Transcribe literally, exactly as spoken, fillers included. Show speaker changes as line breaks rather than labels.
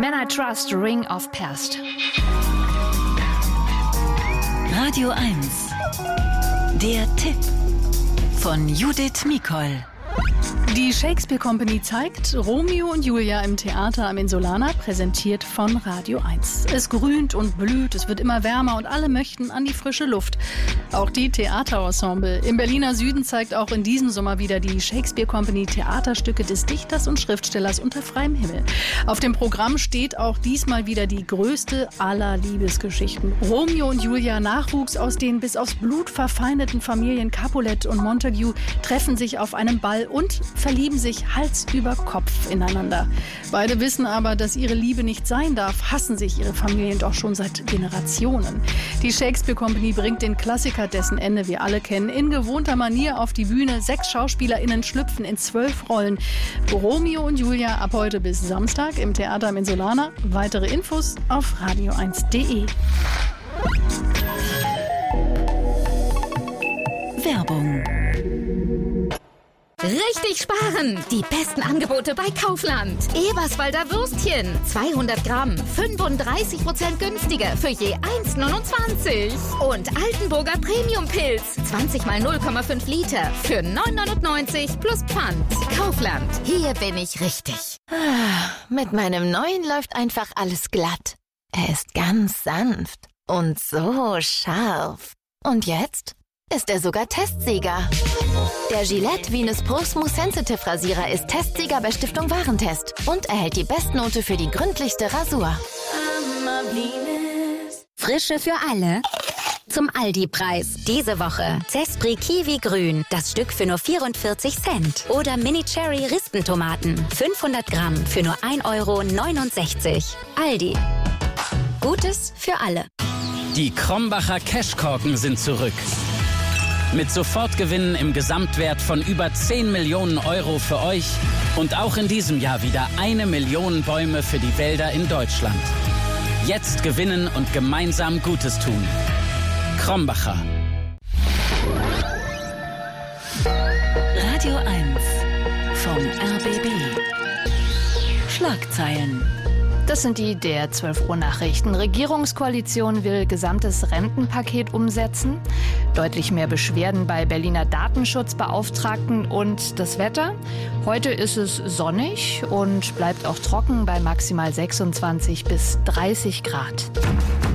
Can I Trust Ring of Past?
Radio eins. Der Tipp von Judith Mikol.
Die Shakespeare Company zeigt Romeo und Julia im Theater am Insulaner, präsentiert von Radio eins. Es grünt und blüht, es wird immer wärmer und alle möchten an die frische Luft. Auch die Theaterensemble im Berliner Süden zeigt auch in diesem Sommer wieder die Shakespeare Company Theaterstücke des Dichters und Schriftstellers unter freiem Himmel. Auf dem Programm steht auch diesmal wieder die größte aller Liebesgeschichten. Romeo und Julia, Nachwuchs aus den bis aufs Blut verfeindeten Familien Capulet und Montague, treffen sich auf einem Ball und verlieben sich Hals über Kopf ineinander. Beide wissen aber, dass ihre Liebe nicht sein darf, hassen sich ihre Familien doch schon seit Generationen. Die Shakespeare Company bringt den Klassiker, dessen Ende wir alle kennen, in gewohnter Manier auf die Bühne. Sechs SchauspielerInnen schlüpfen in zwölf Rollen. Romeo und Julia ab heute bis Samstag im Theater am Insulaner. Weitere Infos auf radio eins punkt de.
Werbung.
Richtig sparen! Die besten Angebote bei Kaufland. Eberswalder Würstchen, zweihundert Gramm, fünfunddreißig Prozent günstiger für je eins neunundzwanzig. Und Altenburger Premium-Pilz, zwanzig mal null Komma fünf Liter für neun neunundneunzig plus Pfand. Kaufland, hier bin ich richtig.
Mit meinem neuen läuft einfach alles glatt. Er ist ganz sanft und so scharf. Und jetzt ist er sogar Testsieger. Der Gillette Venus Pro Smooth Sensitive Rasierer ist Testsieger bei Stiftung Warentest und erhält die Bestnote für die gründlichste Rasur.
Frische für alle. Zum Aldi-Preis. Diese Woche Zespri Kiwi Grün, das Stück für nur vierundvierzig Cent. Oder Mini Cherry Rispentomaten, fünfhundert Gramm für nur ein Euro neunundsechzig. Aldi. Gutes für alle.
Die Krombacher Cashkorken sind zurück. Mit Sofortgewinnen im Gesamtwert von über zehn Millionen Euro für euch und auch in diesem Jahr wieder eine Million Bäume für die Wälder in Deutschland. Jetzt gewinnen und gemeinsam Gutes tun. Krombacher.
Radio eins vom R B B. Schlagzeilen.
Das sind die der zwölf Uhr Nachrichten. Regierungskoalition will gesamtes Rentenpaket umsetzen. Deutlich mehr Beschwerden bei Berliner Datenschutzbeauftragten und das Wetter. Heute ist es sonnig und bleibt auch trocken bei maximal sechsundzwanzig bis dreißig Grad.